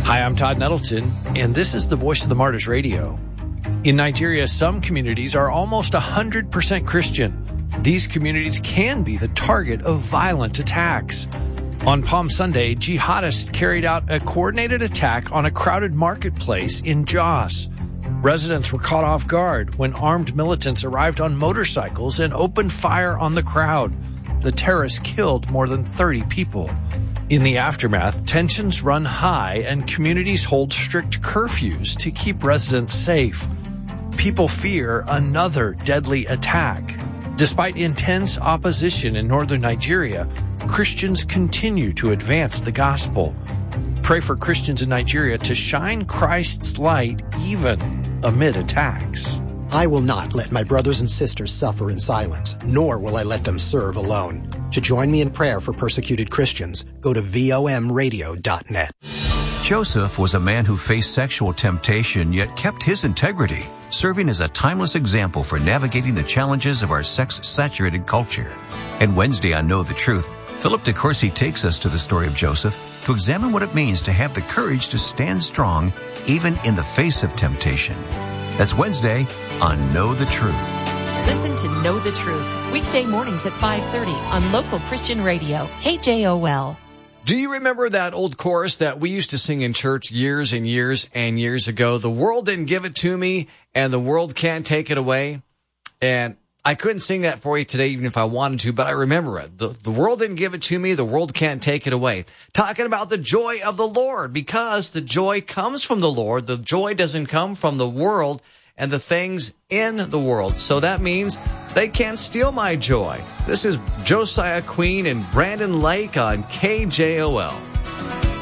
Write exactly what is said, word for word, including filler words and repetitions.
Hi, I'm Todd Nettleton, and this is the Voice of the Martyrs Radio. In Nigeria, some communities are almost one hundred percent Christian. These communities can be the target of violent attacks. On Palm Sunday, jihadists carried out a coordinated attack on a crowded marketplace in Jos. Residents were caught off guard when armed militants arrived on motorcycles and opened fire on the crowd. The terrorists killed more than thirty people. In the aftermath, tensions run high and communities hold strict curfews to keep residents safe. People fear another deadly attack. Despite intense opposition in northern Nigeria, Christians continue to advance the gospel. Pray for Christians in Nigeria to shine Christ's light even amid attacks. I will not let my brothers and sisters suffer in silence, nor will I let them serve alone. To join me in prayer for persecuted Christians, go to V O M radio dot net. Joseph was a man who faced sexual temptation yet kept his integrity, serving as a timeless example for navigating the challenges of our sex-saturated culture. And Wednesday on Know the Truth, Philip DeCourcy takes us to the story of Joseph to examine what it means to have the courage to stand strong even in the face of temptation. That's Wednesday on Know the Truth. Listen to Know the Truth, weekday mornings at five thirty on local Christian radio, K J O L. Do you remember that old chorus that we used to sing in church years and years and years ago? The world didn't give it to me, and the world can't take it away. And I couldn't sing that for you today, even if I wanted to, but I remember it. The, the world didn't give it to me. The world can't take it away. Talking about the joy of the Lord, because the joy comes from the Lord. The joy doesn't come from the world and the things in the world. So that means they can't steal my joy. This is Josiah Queen and Brandon Lake on K J O L.